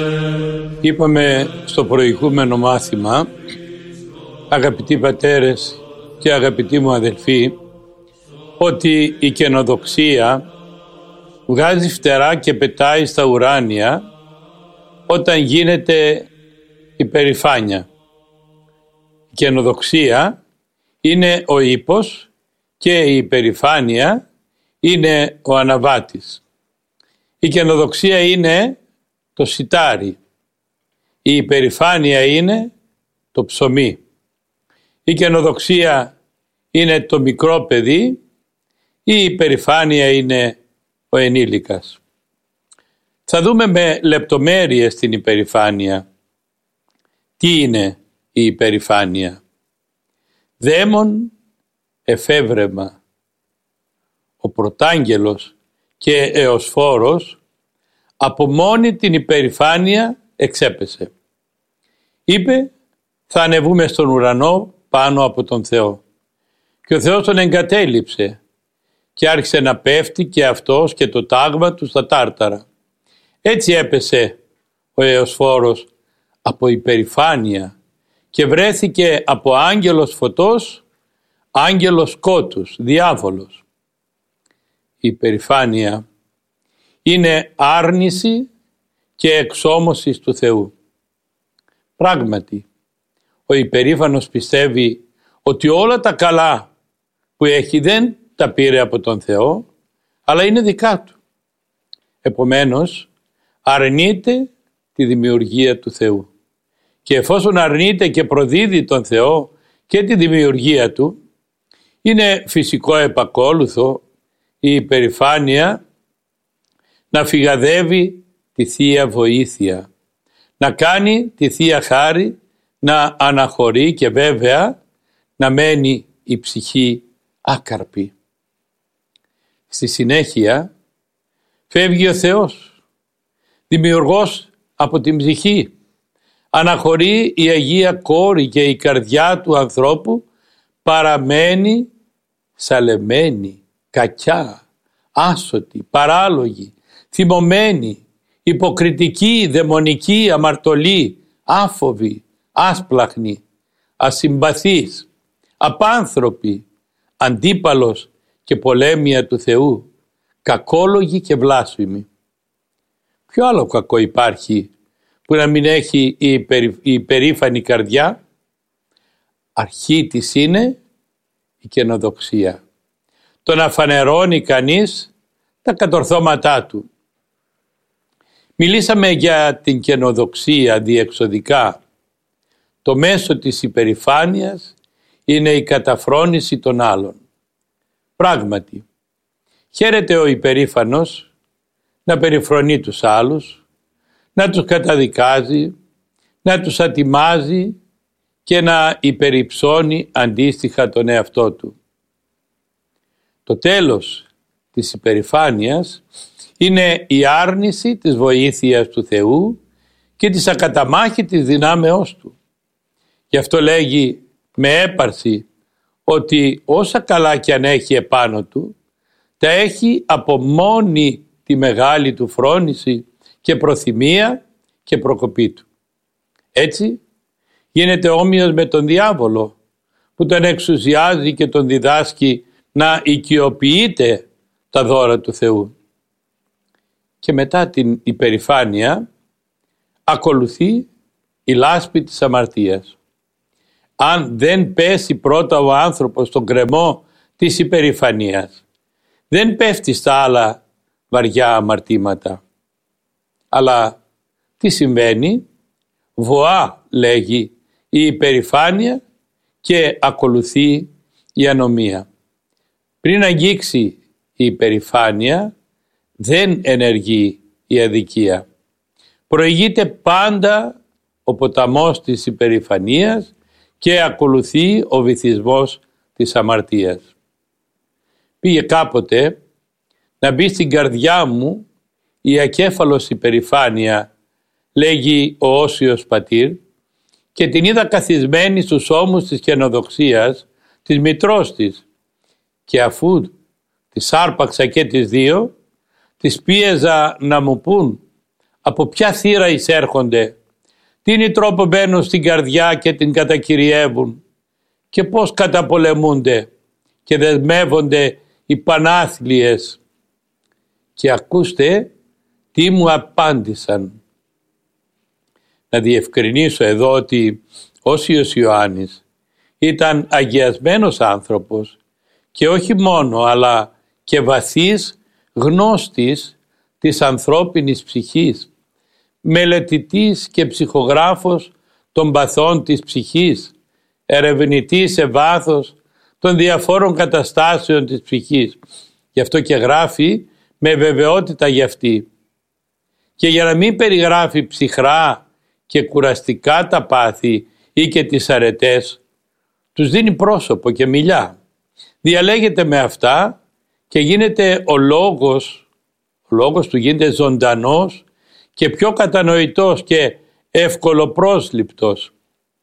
Είπαμε στο προηγούμενο μάθημα, αγαπητοί πατέρες και αγαπητοί μου αδελφοί, ότι η καινοδοξία βγάζει φτερά και πετάει στα ουράνια όταν γίνεται υπερηφάνεια. Η καινοδοξία είναι ο ύπος και η υπερηφάνεια είναι ο αναβάτης. Η καινοδοξία είναι το σιτάρι. Η υπερηφάνεια είναι το ψωμί. Η καινοδοξία είναι το μικρό παιδί. Η υπερηφάνεια είναι ο ενήλικας. Θα δούμε με λεπτομέρειες την υπερηφάνεια. Τι είναι η υπερηφάνεια? Δαίμον εφεύρεμα. Ο πρωτάγγελος και εωσφόρος από μόνη την υπερηφάνεια εξέπεσε. Είπε, θα ανεβούμε στον ουρανό πάνω από τον Θεό. Και ο Θεός τον εγκατέλειψε και άρχισε να πέφτει και αυτός και το τάγμα του στα τάρταρα. Έτσι έπεσε ο εωσφόρος από υπερηφάνεια και βρέθηκε από άγγελος φωτός, άγγελος σκότους, διάβολος. Η υπερηφάνεια είναι άρνηση και εξόμωσης του Θεού. Πράγματι, ο υπερήφανος πιστεύει ότι όλα τα καλά που έχει δεν τα πήρε από τον Θεό, αλλά είναι δικά του. Επομένως, αρνείται τη δημιουργία του Θεού. Και εφόσον αρνείται και προδίδει τον Θεό και τη δημιουργία του, είναι φυσικό επακόλουθο η υπερηφάνεια να φυγαδεύει τη Θεία Βοήθεια, να κάνει τη Θεία Χάρη να αναχωρεί και βέβαια να μένει η ψυχή άκαρπη. Στη συνέχεια φεύγει ο Θεός, δημιουργός από την ψυχή. Αναχωρεί η Αγία Κόρη και η καρδιά του ανθρώπου παραμένει σαλεμένη, κακιά, άσωτη, παράλογη, θυμωμένη, υποκριτική, δαιμονική, αμαρτωλή, άφοβη, άσπλαχνη, ασυμπαθής, απάνθρωπη, αντίπαλος και πολέμια του Θεού, κακόλογη και βλάσφημη. Ποιο άλλο κακό υπάρχει που να μην έχει η υπερήφανη καρδιά? Αρχή της είναι η καινοδοξία. Το να φανερώνει κανείς τα κατορθώματά του. Μιλήσαμε για την καινοδοξία διεξοδικά. Το μέσο της υπερηφάνειας είναι η καταφρόνηση των άλλων. Πράγματι, χαίρεται ο υπερήφανος να περιφρονεί τους άλλους, να τους καταδικάζει, να τους ατιμάζει και να υπερυψώνει αντίστοιχα τον εαυτό του. Το τέλος της υπερηφάνειας είναι η άρνηση της βοήθειας του Θεού και της ακαταμάχητης δυνάμεώς του. Γι' αυτό λέγει με έπαρση ότι όσα καλά κι αν έχει επάνω του, τα έχει από μόνη τη μεγάλη του φρόνηση και προθυμία και προκοπή του. Έτσι γίνεται όμοιος με τον διάβολο που τον εξουσιάζει και τον διδάσκει να οικειοποιείται τα δώρα του Θεού. Και μετά την υπερηφάνεια ακολουθεί η λάσπη της αμαρτίας. Αν δεν πέσει πρώτα ο άνθρωπος στον γκρεμό της υπερηφανίας, δεν πέφτει στα άλλα βαριά αμαρτήματα. Αλλά τι συμβαίνει? Βοά, λέγει, η υπερηφάνεια και ακολουθεί η ανομία. Πριν αγγίξει η υπερηφάνεια, δεν ενεργεί η αδικία. Προηγείται πάντα ο ποταμός της υπερηφανίας και ακολουθεί ο βυθισμός της αμαρτίας. Πήγε κάποτε να μπει στην καρδιά μου η ακέφαλος υπερηφάνεια, λέγει ο Όσιος πατήρ, και την είδα καθισμένη στους ώμους της καινοδοξίας της μητρός της, και αφού τις άρπαξα και τις δύο, τις πίεζα να μου πούν από ποια θύρα εισέρχονται, τι τρόπο μπαίνουν στην καρδιά και την κατακυριεύουν και πώς καταπολεμούνται και δεσμεύονται οι πανάθλιες. Και ακούστε τι μου απάντησαν. Να διευκρινίσω εδώ ότι ο Όσιος Ιωάννης ήταν αγιασμένος άνθρωπος και όχι μόνο, αλλά και βαθύς γνώστης της ανθρώπινης ψυχής, μελετητής και ψυχογράφος των παθών της ψυχής, ερευνητής σε βάθος των διαφόρων καταστάσεων της ψυχής. Γι' αυτό και γράφει με βεβαιότητα για αυτή. Και για να μην περιγράφει ψυχρά και κουραστικά τα πάθη ή και τις αρετές, τους δίνει πρόσωπο και μιλιά. Διαλέγεται με αυτά και γίνεται ο λόγος του γίνεται ζωντανός και πιο κατανοητός και ευκολοπρόσληπτος.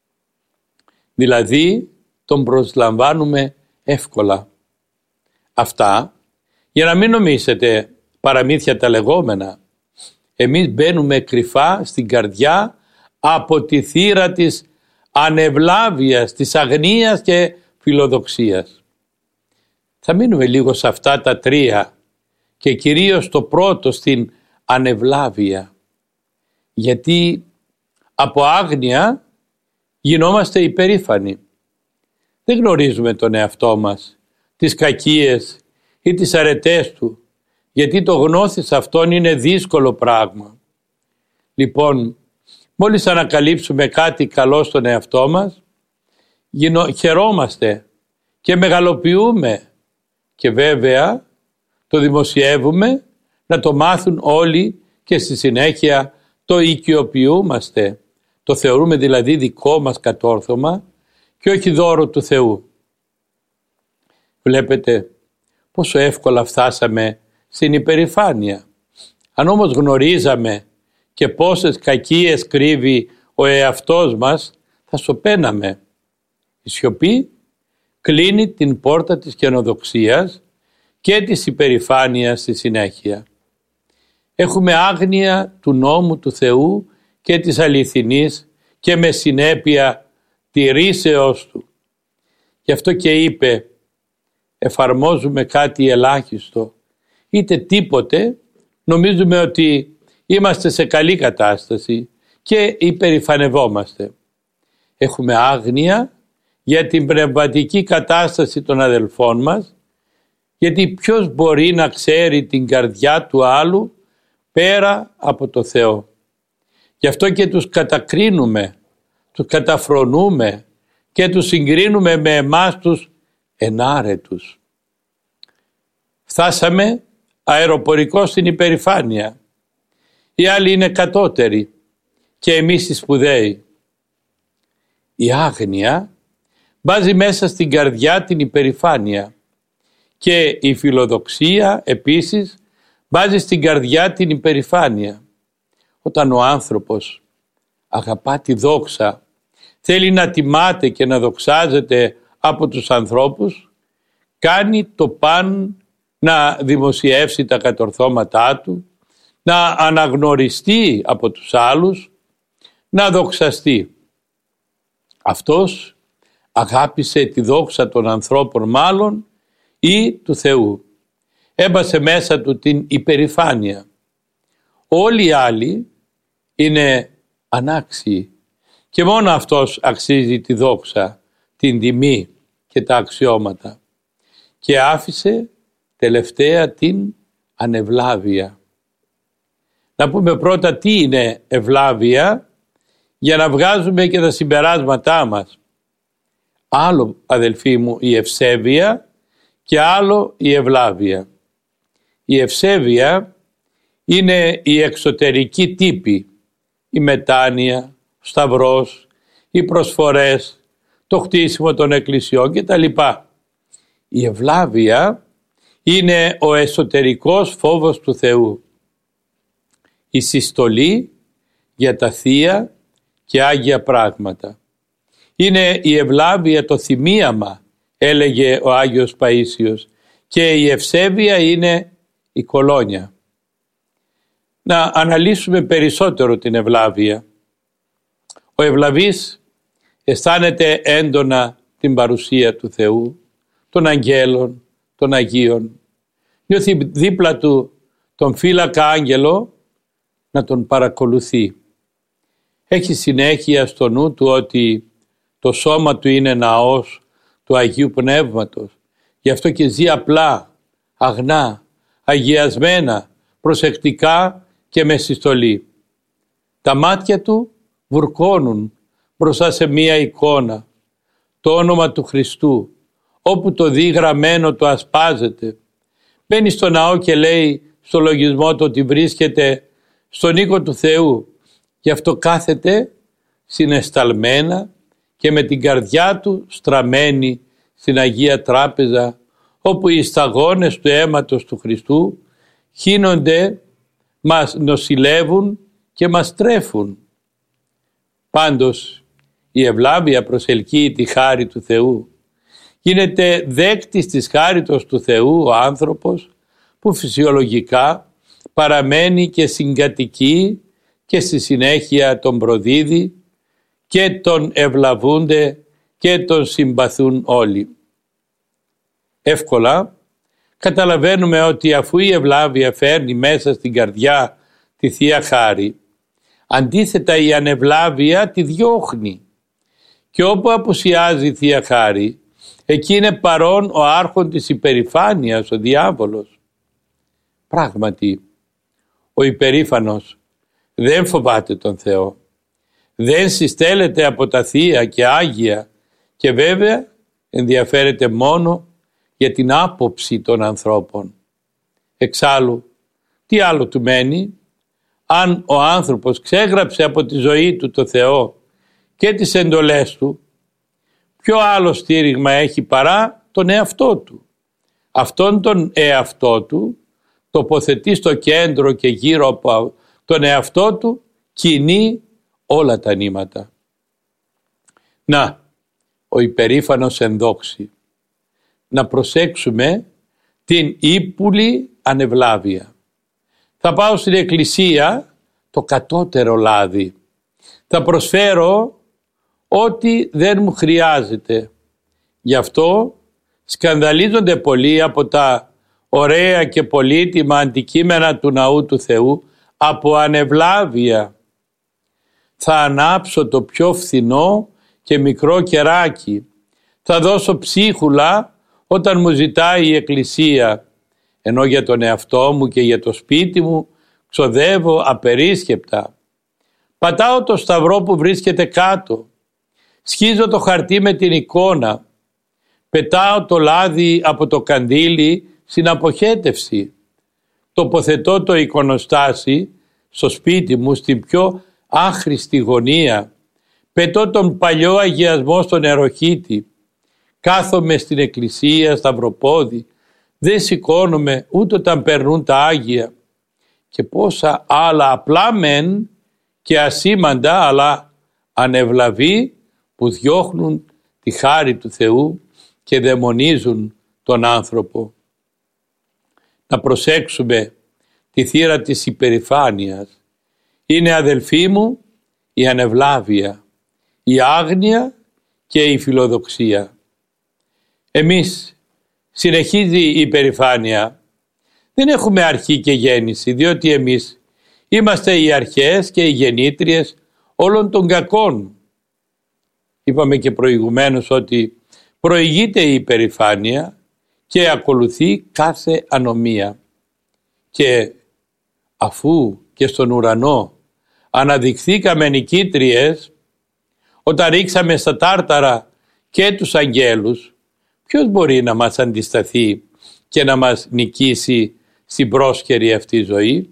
Δηλαδή τον προσλαμβάνουμε εύκολα. Αυτά, για να μην νομίσετε παραμύθια τα λεγόμενα, εμείς μπαίνουμε κρυφά στην καρδιά από τη θύρα της ανευλάβειας, της αγνίας και φιλοδοξίας. Θα μείνουμε λίγο σε αυτά τα τρία και κυρίως το πρώτο, στην ανευλάβεια. Γιατί από άγνοια γινόμαστε υπερήφανοι. Δεν γνωρίζουμε τον εαυτό μας, τις κακίες ή τις αρετές του, γιατί το γνώθεις αυτόν είναι δύσκολο πράγμα. Λοιπόν, μόλις ανακαλύψουμε κάτι καλό στον εαυτό μας, χαιρόμαστε και μεγαλοποιούμε και βέβαια το δημοσιεύουμε να το μάθουν όλοι και στη συνέχεια το οικειοποιούμαστε. Το θεωρούμε δηλαδή δικό μας κατόρθωμα και όχι δώρο του Θεού. Βλέπετε πόσο εύκολα φτάσαμε στην υπερηφάνεια. Αν όμως γνωρίζαμε και πόσες κακίες κρύβει ο εαυτός μας, θα σωπαίναμε. Η σιωπή κλείνει την πόρτα της καινοδοξίας και της υπερηφάνειας στη συνέχεια. Έχουμε άγνοια του νόμου του Θεού και της αληθινής και με συνέπεια τηρήσεώς του. Γι' αυτό και είπε, εφαρμόζουμε κάτι ελάχιστο, είτε τίποτε, νομίζουμε ότι είμαστε σε καλή κατάσταση και υπερηφανευόμαστε. Έχουμε άγνοια για την πνευματική κατάσταση των αδελφών μας, γιατί ποιος μπορεί να ξέρει την καρδιά του άλλου πέρα από το Θεό. Γι' αυτό και τους κατακρίνουμε, τους καταφρονούμε και τους συγκρίνουμε με εμάς τους ενάρετους. Φτάσαμε αεροπορικό στην υπερηφάνεια. Οι άλλοι είναι κατώτεροι και εμείς οι σπουδαίοι. Η άγνοια βάζει μέσα στην καρδιά την υπερηφάνεια και η φιλοδοξία επίσης βάζει στην καρδιά την υπερηφάνεια. Όταν ο άνθρωπος αγαπά τη δόξα, θέλει να τιμάται και να δοξάζεται από τους ανθρώπους, κάνει το παν να δημοσιεύσει τα κατορθώματά του, να αναγνωριστεί από τους άλλους, να δοξαστεί. Αυτός αγάπησε τη δόξα των ανθρώπων μάλλον ή του Θεού. Έμπασε μέσα του την υπερηφάνεια. Όλοι οι άλλοι είναι ανάξιοι και μόνο αυτός αξίζει τη δόξα, την τιμή και τα αξιώματα. Και άφησε τελευταία την ανευλάβεια. Να πούμε πρώτα τι είναι ευλάβεια για να βγάζουμε και τα συμπεράσματά μας. Άλλο, αδελφοί μου, η ευσέβεια και άλλο η ευλάβεια. Η ευσέβεια είναι η εξωτερική τύπη, η μετάνοια, ο σταυρός, οι προσφορές, το χτίσιμο των εκκλησιών κτλ. Η ευλάβεια είναι ο εσωτερικός φόβος του Θεού. Η συστολή για τα θεία και άγια πράγματα. Είναι η ευλάβεια το θυμίαμα, έλεγε ο Άγιος Παΐσιος, και η ευσέβεια είναι η κολόνια. να αναλύσουμε περισσότερο την ευλάβεια. Ο ευλαβής αισθάνεται έντονα την παρουσία του Θεού, των αγγέλων, των Αγίων. Νιώθει δίπλα του τον φύλακα άγγελο να τον παρακολουθεί. Έχει συνέχεια στο νου του ότι το σώμα του είναι ναός του Αγίου Πνεύματος. Γι' αυτό και ζει απλά, αγνά, αγιασμένα, προσεκτικά και με συστολή. Τα μάτια του βουρκώνουν μπροστά σε μία εικόνα, το όνομα του Χριστού, όπου το δει γραμμένο το ασπάζεται. Μπαίνει στο ναό και λέει στο λογισμό του ότι βρίσκεται στον οίκο του Θεού. Γι' αυτό κάθεται συναισθαλμένα και με την καρδιά του στραμμένη στην Αγία Τράπεζα, όπου οι σταγόνες του αίματος του Χριστού χύνονται, μας νοσηλεύουν και μας τρέφουν. Πάντως η ευλάβεια προσελκύει τη χάρη του Θεού. Γίνεται δέκτης της χάριτος του Θεού ο άνθρωπος που φυσιολογικά παραμένει και συγκατοικεί και στη συνέχεια τον προδίδει και τον ευλαβούνται και τον συμπαθούν όλοι. Εύκολα καταλαβαίνουμε ότι αφού η ευλάβεια φέρνει μέσα στην καρδιά τη Θεία Χάρη, αντίθετα η ανευλάβεια τη διώχνει. Και όπου απουσιάζει η Θεία Χάρη, εκεί είναι παρόν ο άρχον της υπερηφάνειας, ο διάβολος. Πράγματι, ο υπερήφανος δεν φοβάται τον Θεό, δεν συστέλλεται από τα Θεία και Άγια και βέβαια ενδιαφέρεται μόνο για την άποψη των ανθρώπων. Εξάλλου, τι άλλο του μένει, αν ο άνθρωπος ξέγραψε από τη ζωή του το Θεό και τις εντολές του, ποιο άλλο στήριγμα έχει παρά τον εαυτό του. Αυτόν τον εαυτό του τοποθετεί στο κέντρο και γύρω από τον εαυτό του κινεί όλα τα νήματα. Να, ο υπερήφανος ενδόξη. Να προσέξουμε την ύπουλη ανευλάβεια. Θα πάω στην εκκλησία, το κατώτερο λάδι. Θα προσφέρω ό,τι δεν μου χρειάζεται. Γι' αυτό σκανδαλίζονται πολλοί από τα ωραία και πολύτιμα αντικείμενα του ναού του Θεού από ανευλάβεια. Θα ανάψω το πιο φθηνό και μικρό κεράκι. Θα δώσω ψίχουλα όταν μου ζητάει η εκκλησία, ενώ για τον εαυτό μου και για το σπίτι μου ξοδεύω απερίσκεπτα. Πατάω το σταυρό που βρίσκεται κάτω. Σχίζω το χαρτί με την εικόνα. Πετάω το λάδι από το καντήλι στην αποχέτευση. Τοποθετώ το εικονοστάσι στο σπίτι μου στην πιο άχρηστη γωνία. Πετώ τον παλιό αγιασμό στον νεροχύτη. Κάθομαι στην εκκλησία σταυροπόδι. Δεν σηκώνομαι ούτε όταν περνούν τα Άγια. Και πόσα άλλα απλά μεν και ασήμαντα αλλά ανευλαβή που διώχνουν τη χάρη του Θεού και δαιμονίζουν τον άνθρωπο. Να προσέξουμε τη θύρα της υπερηφάνειας. Είναι, αδελφοί μου, η ανευλάβεια, η άγνοια και η φιλοδοξία. Εμείς, συνεχίζει η υπερηφάνεια, δεν έχουμε αρχή και γέννηση, διότι εμείς είμαστε οι αρχές και οι γεννήτριες όλων των κακών. Είπαμε και προηγουμένως ότι προηγείται η υπερηφάνεια και ακολουθεί κάθε ανομία. Και αφού και στον ουρανό αναδειχθήκαμε νικήτριες, όταν ρίξαμε στα τάρταρα και τους αγγέλους, ποιος μπορεί να μας αντισταθεί και να μας νικήσει στην πρόσχερη αυτή ζωή?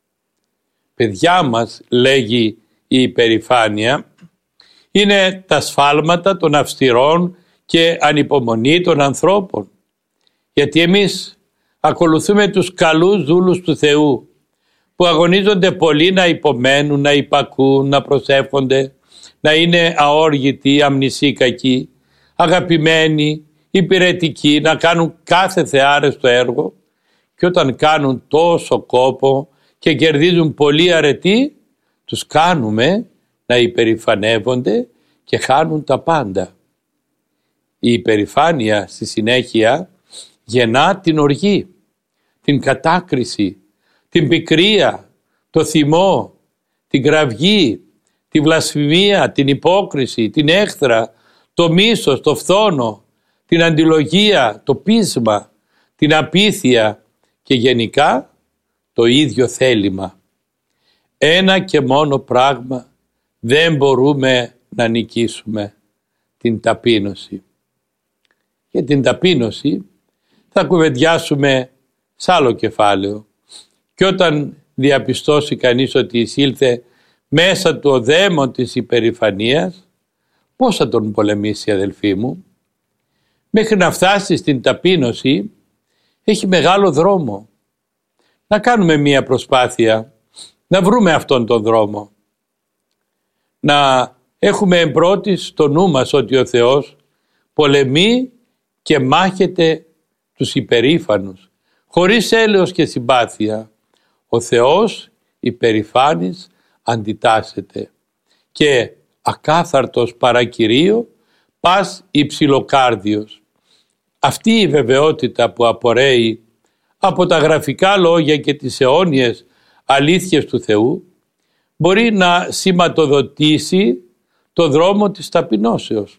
Παιδιά μας, λέγει η υπερηφάνεια, είναι τα σφάλματα των αυστηρών και ανυπομονή των ανθρώπων. Γιατί εμείς ακολουθούμε τους καλούς δούλους του Θεού που αγωνίζονται πολύ να υπομένουν, να υπακούν, να προσεύχονται, να είναι αόργητοι, αμνησίκακοι, αγαπημένοι, υπηρετικοί, να κάνουν κάθε θεάρεστο έργο, και όταν κάνουν τόσο κόπο και κερδίζουν πολύ αρετή, τους κάνουμε να υπερηφανεύονται και χάνουν τα πάντα. Η υπερηφάνεια στη συνέχεια γεννά την οργή, την κατάκριση, την πικρία, το θυμό, την κραυγή, τη βλασφημία, την υπόκριση, την έχθρα, το μίσος, το φθόνο, την αντιλογία, το πείσμα, την απίθεια και γενικά το ίδιο θέλημα. Ένα και μόνο πράγμα δεν μπορούμε να νικήσουμε: την ταπείνωση. Για την ταπείνωση θα κουβεντιάσουμε σε άλλο κεφάλαιο, και όταν διαπιστώσει κανείς ότι εισήλθε μέσα του ο δαίμον της υπερηφανίας, πώς θα τον πολεμήσει, αδελφοί μου? Μέχρι να φτάσει στην ταπείνωση έχει μεγάλο δρόμο. Να κάνουμε μία προσπάθεια να βρούμε αυτόν τον δρόμο. Να έχουμε εμπρότης στο νου μας ότι ο Θεός πολεμεί και μάχεται τους υπερήφανους, χωρίς έλεος και συμπάθεια. Ο Θεός υπερηφάνης αντιτάσσεται και ακάθαρτος παρακυρίο πας υψηλοκάρδιος. Αυτή η βεβαιότητα που απορρέει από τα γραφικά λόγια και τις αιώνιες αλήθειες του Θεού μπορεί να σηματοδοτήσει το δρόμο της ταπεινώσεως.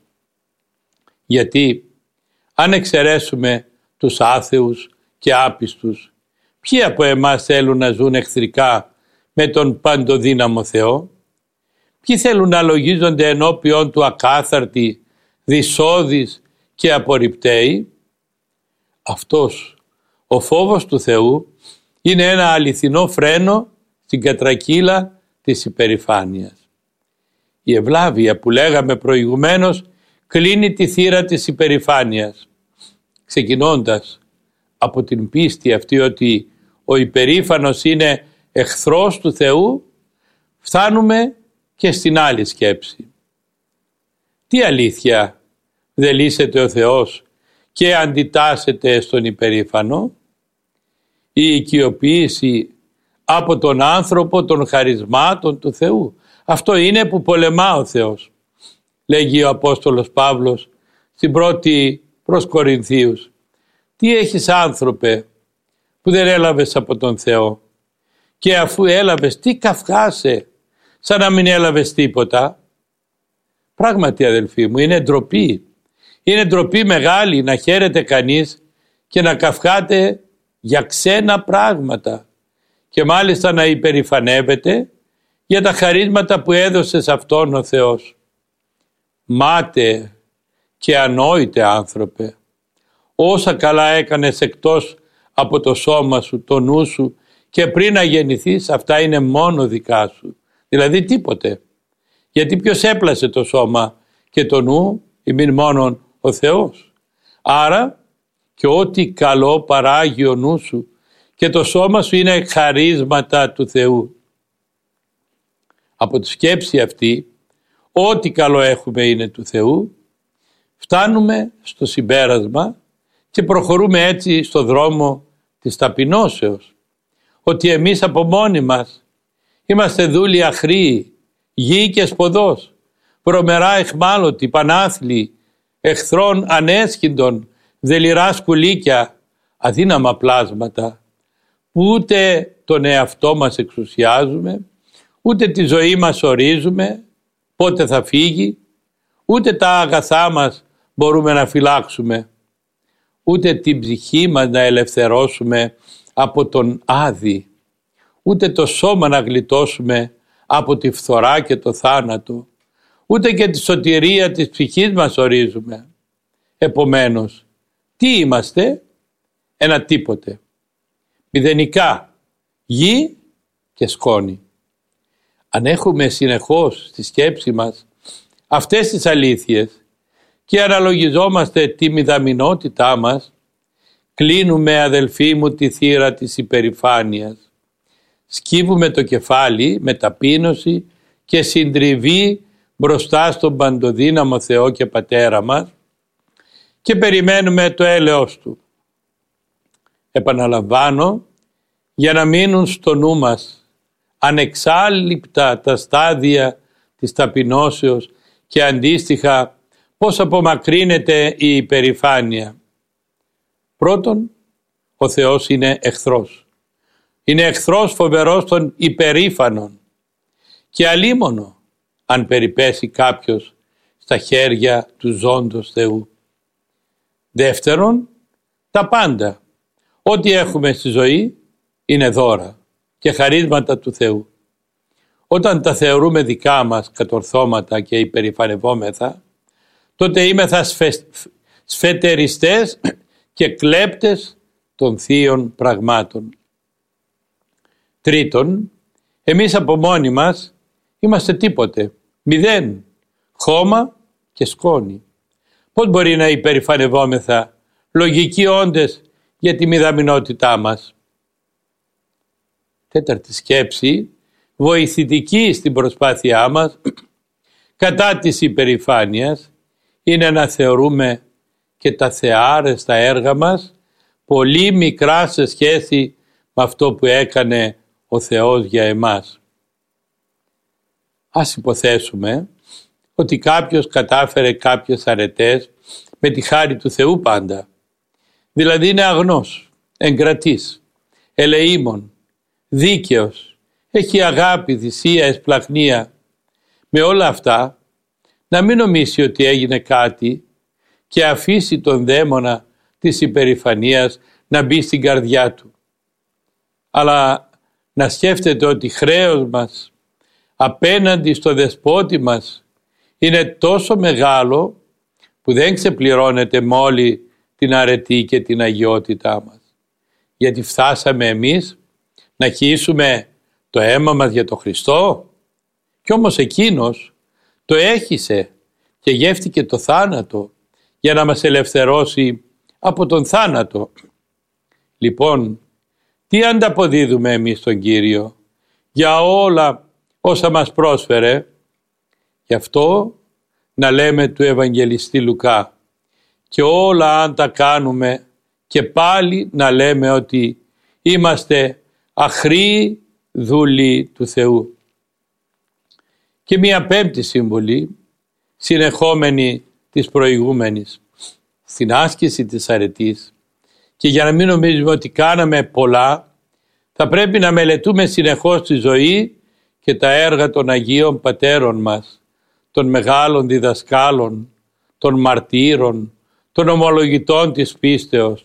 Γιατί αν εξαιρέσουμε τους άθεους και άπιστους, ποιοι από εμάς θέλουν να ζουν εχθρικά με τον παντοδύναμο Θεό? Ποιοι θέλουν να λογίζονται ενώπιον του ακάθαρτοι, δυσώδεις και απορριπταίοι? Αυτός ο φόβος του Θεού είναι ένα αληθινό φρένο στην κατρακύλα της υπερηφάνειας. Η ευλάβεια που λέγαμε προηγουμένως κλείνει τη θύρα της υπερηφάνειας, ξεκινώντας από την πίστη αυτή ότι ο υπερήφανος είναι εχθρός του Θεού, φτάνουμε και στην άλλη σκέψη. Τι αλήθεια δεν λύσεται ο Θεός και αντιτάσσεται στον υπερήφανο? Η οικειοποίηση από τον άνθρωπο των χαρισμάτων του Θεού. Αυτό είναι που πολεμά ο Θεός. Λέγει ο Απόστολος Παύλος στην πρώτη προς Κορινθίους: τι έχεις, άνθρωπε, που δεν έλαβες από τον Θεό? Και αφού έλαβες, τι καυχάσαι σαν να μην έλαβες τίποτα? Πράγματι, αδελφοί μου, είναι ντροπή. Είναι ντροπή μεγάλη να χαίρεται κανείς και να καυχάται για ξένα πράγματα και μάλιστα να υπερηφανεύεται για τα χαρίσματα που έδωσε σε αυτόν ο Θεός. Μάτε και ανόητε άνθρωπε, όσα καλά έκανες εκτός από το σώμα σου, το νου σου, και πριν να γεννηθείς, αυτά είναι μόνο δικά σου. Δηλαδή τίποτε. Γιατί ποιος έπλασε το σώμα και το νου? Ημίν μόνον ο Θεός. Άρα και ό,τι καλό παράγει ο νου σου και το σώμα σου είναι χαρίσματα του Θεού. Από τη σκέψη αυτή, ό,τι καλό έχουμε είναι του Θεού, φτάνουμε στο συμπέρασμα και προχωρούμε έτσι στο δρόμο της ταπεινώσεως, ότι εμείς από μόνοι μας είμαστε δούλοι αχροί, γη και σποδός, βρωμερά εχμάλωτοι, πανάθλοι, εχθρών ανέσχυντων, δελειρά σκουλίκια, αδύναμα πλάσματα, που ούτε τον εαυτό μας εξουσιάζουμε, ούτε τη ζωή μας ορίζουμε πότε θα φύγει, ούτε τα αγαθά μας μπορούμε να φυλάξουμε, ούτε την ψυχή μας να ελευθερώσουμε από τον άδη, ούτε το σώμα να γλιτώσουμε από τη φθορά και το θάνατο, ούτε και τη σωτηρία της ψυχής μας ορίζουμε. Επομένως, τι είμαστε? Ένα τίποτε. Μηδενικά, γη και σκόνη. Αν έχουμε συνεχώς στη σκέψη μας αυτές τις αλήθειες και αναλογιζόμαστε τη μηδαμινότητά μας, κλείνουμε, αδελφοί μου, τη θύρα της υπερηφάνειας. Σκύβουμε το κεφάλι με ταπείνωση και συντριβή μπροστά στον παντοδύναμο Θεό και Πατέρα μας και περιμένουμε το έλεος Του. Επαναλαμβάνω, για να μείνουν στο νου μας ανεξάλληπτα τα στάδια της ταπεινώσεως και αντίστοιχα πώς απομακρύνεται η υπερηφάνεια. Πρώτον, ο Θεός είναι εχθρός. Είναι εχθρός φοβερός των υπερήφανων και αλίμονο αν περιπέσει κάποιος στα χέρια του ζώντος Θεού. Δεύτερον, τα πάντα, ό,τι έχουμε στη ζωή είναι δώρα και χαρίσματα του Θεού. Όταν τα θεωρούμε δικά μας κατορθώματα και υπερηφανευόμεθα, τότε είμεθα σφετεριστές και κλέπτες των θείων πραγμάτων. Τρίτον, εμείς από μόνοι μας είμαστε τίποτε, μηδέν, χώμα και σκόνη. Πώς μπορεί να υπερηφανευόμεθα λογικοί όντες για τη μηδαμινότητά μας? Τέταρτη σκέψη, βοηθητική στην προσπάθειά μας κατά της υπερηφάνειας, είναι να θεωρούμε και τα θεάρεστα έργα μας πολύ μικρά σε σχέση με αυτό που έκανε ο Θεός για εμάς. Ας υποθέσουμε ότι κάποιος κατάφερε κάποιες αρετές με τη χάρη του Θεού πάντα. Δηλαδή είναι αγνός, εγκρατής, ελεήμων, δίκαιος, έχει αγάπη, θυσία, εσπλαχνία. Με όλα αυτά να μην νομίσει ότι έγινε κάτι και αφήσει τον δαίμονα της υπερηφανίας να μπει στην καρδιά του. Αλλά να σκέφτεται ότι χρέος μας απέναντι στο δεσπότη μας είναι τόσο μεγάλο που δεν ξεπληρώνεται με όλη την αρετή και την αγιότητά μας. Γιατί φτάσαμε εμείς να χύσουμε το αίμα μας για τον Χριστό, κι όμως εκείνος το έχισε και γεύτηκε το θάνατο για να μας ελευθερώσει από τον θάνατο. Λοιπόν, τι ανταποδίδουμε εμείς στον Κύριο για όλα όσα μας πρόσφερε? Γι' αυτό να λέμε του Ευαγγελιστή Λουκά, και όλα αν τα κάνουμε και πάλι να λέμε ότι είμαστε αχροί δούλοι του Θεού. Και μία πέμπτη σύμβολη, συνεχόμενη της προηγούμενης, στην άσκηση της αρετής, και για να μην νομίζουμε ότι κάναμε πολλά, θα πρέπει να μελετούμε συνεχώς τη ζωή και τα έργα των Αγίων Πατέρων μας, των μεγάλων διδασκάλων, των μαρτύρων, των ομολογητών της πίστεως.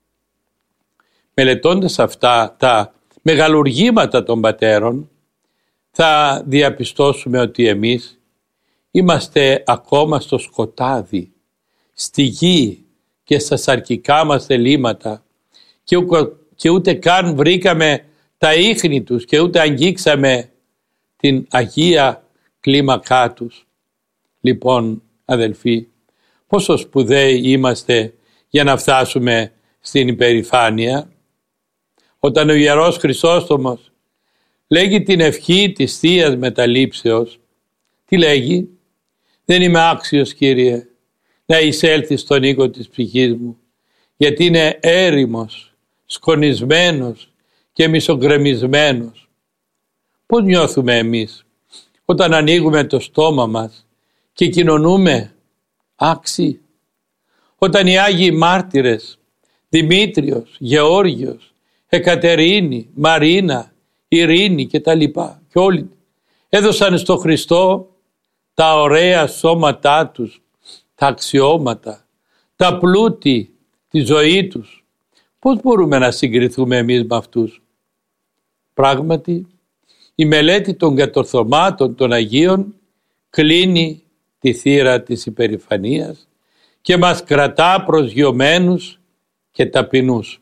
Μελετώντας αυτά τα μεγαλουργήματα των πατέρων, θα διαπιστώσουμε ότι εμείς είμαστε ακόμα στο σκοτάδι, στη γη και στα σαρκικά μας θελήματα και ούτε καν βρήκαμε τα ίχνη τους και ούτε αγγίξαμε την Αγία κλίμακά τους. Λοιπόν, αδελφοί, πόσο σπουδαίοι είμαστε για να φτάσουμε στην υπερηφάνεια. Όταν ο Ιερός Χρυσόστομος λέγει την ευχή της Θείας Μεταλήψεως, τι λέγει? Δεν είμαι άξιος, Κύριε, να εισέλθεις στον οίκο της ψυχής μου, γιατί είναι έρημος, σκονισμένος και μισογκρεμισμένος. Πώς νιώθουμε εμείς όταν ανοίγουμε το στόμα μας και κοινωνούμε άξιοι? Όταν οι Άγιοι Μάρτυρες, Δημήτριος, Γεώργιος, Εκατερίνη, Μαρίνα, Ειρήνη και τα λοιπά, και όλοι έδωσαν στο Χριστό τα ωραία σώματά τους, τα αξιώματα, τα πλούτη, τη ζωή τους. Πώς μπορούμε να συγκριθούμε εμείς με αυτούς? Πράγματι, η μελέτη των κατορθωμάτων των Αγίων κλείνει τη θύρα της υπερηφανίας και μας κρατά προσγειωμένους και ταπεινούς.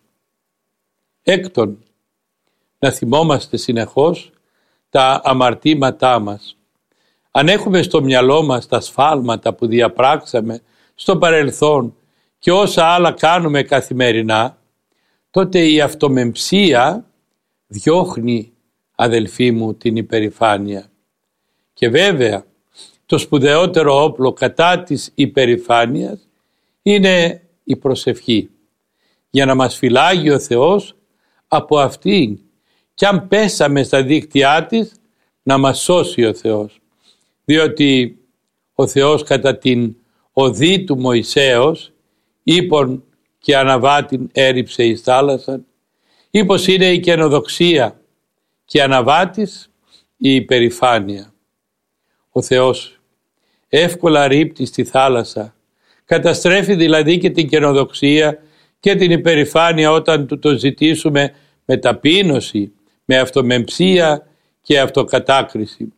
Έκτον, να θυμόμαστε συνεχώς τα αμαρτήματά μας. Αν έχουμε στο μυαλό μας τα σφάλματα που διαπράξαμε στο παρελθόν και όσα άλλα κάνουμε καθημερινά, τότε η αυτομεμψία διώχνει, αδελφοί μου, την υπερηφάνεια. Και βέβαια, το σπουδαιότερο όπλο κατά της υπερηφάνειας είναι η προσευχή, για να μας φυλάγει ο Θεός από αυτήν κι αν πέσαμε στα δίκτυά της, να μας σώσει ο Θεός. Διότι ο Θεός κατά την οδή του Μωυσέως, ύπον και αναβάτην έριψε εις θάλασσαν, ύπος είναι η καινοδοξία και αναβάτης η υπερηφάνεια. Ο Θεός εύκολα ρίπτει στη θάλασσα, καταστρέφει δηλαδή και την καινοδοξία και την υπερηφάνεια όταν του το ζητήσουμε με ταπείνωση, με αυτομεμψία και αυτοκατάκριση.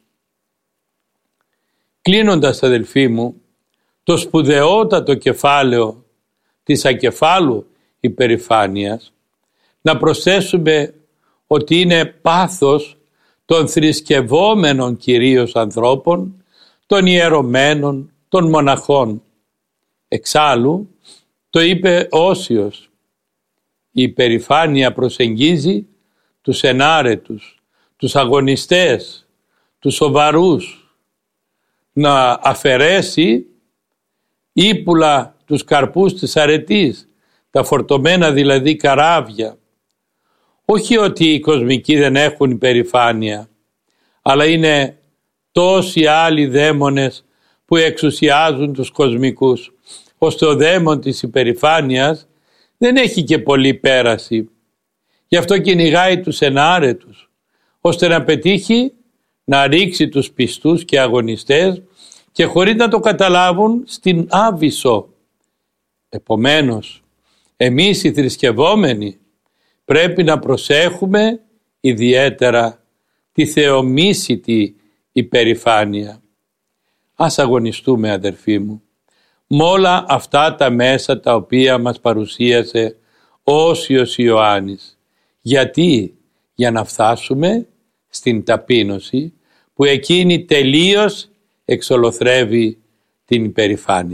Κλείνοντας, αδελφοί μου, το σπουδαιότατο κεφάλαιο της ακεφάλου υπερηφάνειας, να προσθέσουμε ότι είναι πάθος των θρησκευόμενων κυρίως ανθρώπων, των ιερωμένων, των μοναχών. Εξάλλου, το είπε Όσιος, η υπερηφάνεια προσεγγίζει τους ενάρετους, τους αγωνιστές, τους σοβαρούς, να αφαιρέσει ύπουλα τους καρπούς της αρετής, τα φορτωμένα δηλαδή καράβια. Όχι ότι οι κοσμικοί δεν έχουν υπερηφάνεια, αλλά είναι τόσοι άλλοι δαίμονες που εξουσιάζουν τους κοσμικούς, ώστε ο δαίμον της υπερηφάνειας δεν έχει και πολύ πέραση. Γι' αυτό κυνηγάει τους ενάρετους, ώστε να πετύχει να ρίξει τους πιστούς και αγωνιστές και χωρίς να το καταλάβουν στην άβυσσο. Επομένως, εμείς οι θρησκευόμενοι πρέπει να προσέχουμε ιδιαίτερα τη θεομίσητη υπερηφάνεια. Ας αγωνιστούμε, αδερφοί μου, με όλα αυτά τα μέσα τα οποία μας παρουσίασε ο Όσιος Ιωάννης. Γιατί? Για να φτάσουμε στην ταπείνωση που εκείνη τελείως εξολοθρεύει την υπερηφάνεια.